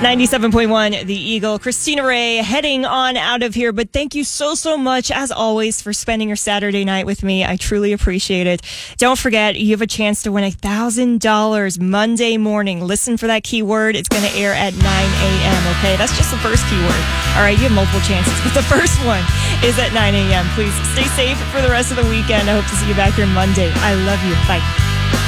97.1 The Eagle. Christina Ray heading on out of here. But thank you so much, as always, for spending your Saturday night with me. I truly appreciate it. Don't forget, you have a chance to win $1,000 Monday morning. Listen for that keyword. It's going to air at 9 a.m., okay? That's just the first keyword. All right, you have multiple chances, but the first one is at 9 a.m. Please stay safe for the rest of the weekend. I hope to see you back here Monday. I love you. Bye.